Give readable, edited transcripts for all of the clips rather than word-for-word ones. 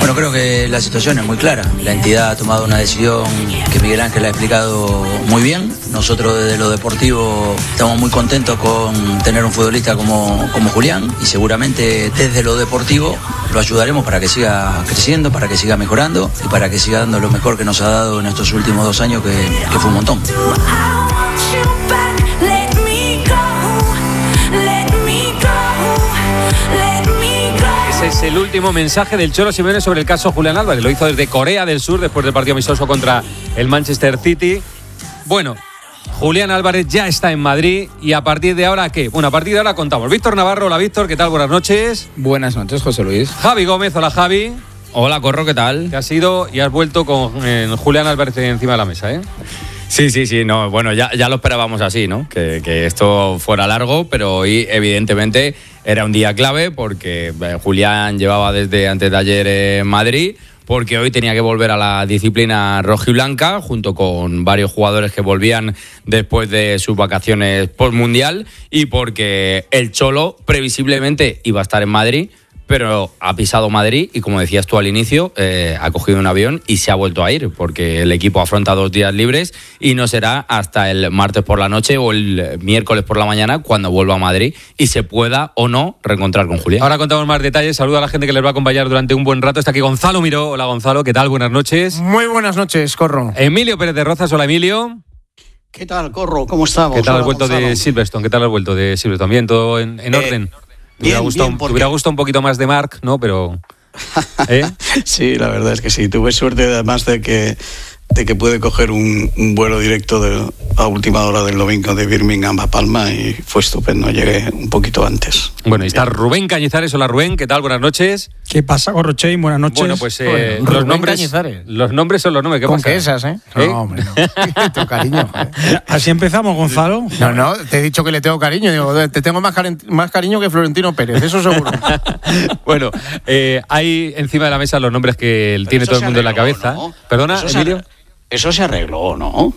Bueno, creo que la situación es muy clara. La entidad ha tomado una decisión que Miguel Ángel ha explicado muy bien. Nosotros desde lo deportivo estamos muy contentos con tener un futbolista como Julián, y seguramente desde lo deportivo lo ayudaremos para que siga creciendo, para que siga mejorando y para que siga dando lo mejor que nos ha dado en estos últimos 2 años, que fue un montón. Ese es el último mensaje del Cholo Simeone sobre el caso Julián Álvarez. Lo hizo desde Corea del Sur después del partido amistoso contra el Manchester City. Bueno, Julián Álvarez ya está en Madrid y a partir de ahora, ¿qué? Bueno, a partir de ahora contamos. Víctor Navarro, hola Víctor, ¿qué tal? Buenas noches. Buenas noches, José Luis. Javi Gómez, hola Javi. Hola Corro, ¿qué tal? Te has ido y has vuelto con Julián Álvarez encima de la mesa, ¿eh? Sí, no, bueno, ya lo esperábamos así, ¿no? Que esto fuera largo, pero hoy evidentemente era un día clave porque Julián llevaba desde antes de ayer en Madrid, porque hoy tenía que volver a la disciplina rojiblanca junto con varios jugadores que volvían después de sus vacaciones postmundial y porque el Cholo previsiblemente iba a estar en Madrid, pero ha pisado Madrid y, como decías tú al inicio, ha cogido un avión y se ha vuelto a ir porque el equipo afronta 2 días libres y no será hasta el martes por la noche o el miércoles por la mañana cuando vuelva a Madrid y se pueda o no reencontrar con Julián. Ahora contamos más detalles. Saludo a la gente que les va a acompañar durante un buen rato. Está aquí Gonzalo Miró. Hola Gonzalo, ¿qué tal? Buenas noches. Muy buenas noches, Corro. Emilio Pérez de Rozas. Hola Emilio. ¿Qué tal, Corro? ¿Cómo estamos? ¿Qué tal has vuelto Gonzalo de Silverstone? ¿Qué tal has vuelto de Silverstone? ¿Bien? ¿Todo en orden? Me hubiera gustado un poquito más de Marc, ¿no? Pero... Sí, la verdad es que sí. Tuve suerte además de que pude coger un vuelo directo a última hora del domingo de Birmingham a Palma y fue estupendo. Llegué un poquito antes. Bueno, y está Rubén Cañizares. Hola Rubén, ¿qué tal? Buenas noches. ¿Qué pasa, Gorrochein? Buenas noches. Bueno, pues los nombres son los nombres. ¿Qué ¿Con pasa? qué esas, eh? No, hombre, no. Tengo cariño, joder. Así empezamos, Gonzalo. No, te he dicho que le tengo cariño. Digo, te tengo más cariño que Florentino Pérez, eso seguro. Bueno, hay encima de la mesa los nombres que tiene todo el mundo en la cabeza. ¿No? ¿Perdona, Emilio? Eso se arregló, ¿no?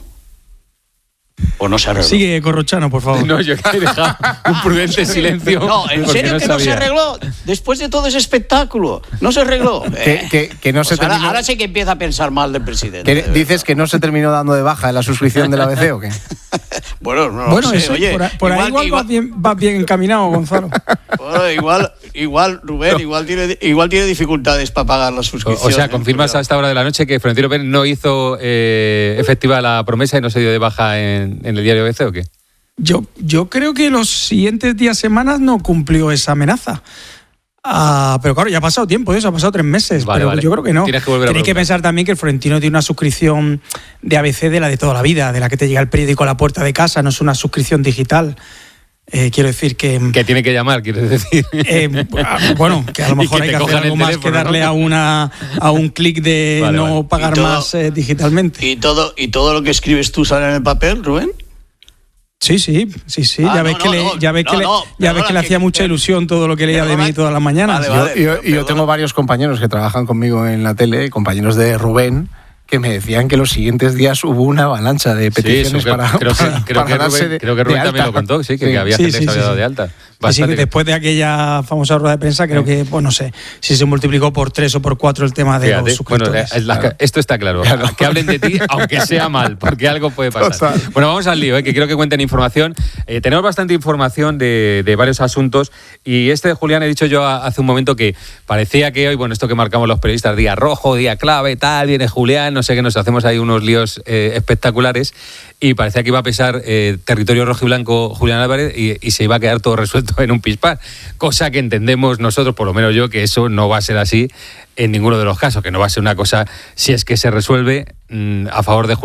¿O no se arregló? Sigue, Corrochano, por favor. No, yo quiero dejar un prudente silencio. No, ¿en serio que no se arregló? Después de todo ese espectáculo, ¿no se arregló? Que no se pues terminó. ahora sí que empieza a pensar mal del presidente. ¿Dices que no se terminó dando de baja en la suscripción de la ABC o qué? Bueno, no lo sé. Eso, Oye, por ahí igual vas bien encaminado, Gonzalo. Bueno, igual Rubén, igual tiene dificultades para pagar la suscripción. O sea, confirmas a esta hora de la noche que Florentino Pérez no hizo efectiva la promesa y no se dio de baja en el diario ABC, ¿o qué? Yo creo que los siguientes días, semanas no cumplió esa amenaza. Pero claro, ya ha pasado tiempo de eso, ha pasado 3 meses, pero yo creo que no. Tenéis que pensar también que el Florentino tiene una suscripción de ABC de la de toda la vida, de la que te llega el periódico a la puerta de casa, no es una suscripción digital. Quiero decir que tiene que llamar, quieres decir. Bueno, que a lo mejor hay que hacer algo más que darle, ¿no? a un clic de vale. Pagar más digitalmente. ¿Y todo lo que escribes tú sale en el papel, Rubén? Sí. Ya ves que le hacía mucha ilusión todo lo que leía de mí todas las mañanas. Vale, yo tengo varios compañeros que trabajan conmigo en la tele, compañeros de Rubén, que me decían que los siguientes días hubo una avalancha de peticiones creo que Rubén también lo contó, que había gente que se había dado de alta. Así que después de aquella famosa rueda de prensa, creo que, pues no sé, si se multiplicó por 3 o por 4 el tema de los suscriptores. Bueno, esto está claro. Que hablen de ti, aunque sea mal, porque algo puede pasar. Bueno, vamos al lío, que quiero que cuenten información. Tenemos bastante información de varios asuntos y este de Julián, he dicho yo hace un momento que parecía que hoy, bueno, esto que marcamos los periodistas, día rojo, día clave, tal, viene Julián, no sé qué, nos hacemos ahí unos líos espectaculares y parecía que iba a pesar territorio rojiblanco Julián Álvarez y se iba a quedar todo resuelto en un pispás, cosa que entendemos nosotros, por lo menos yo, que eso no va a ser así en ninguno de los casos, que no va a ser una cosa, si es que se resuelve, a favor de Julián.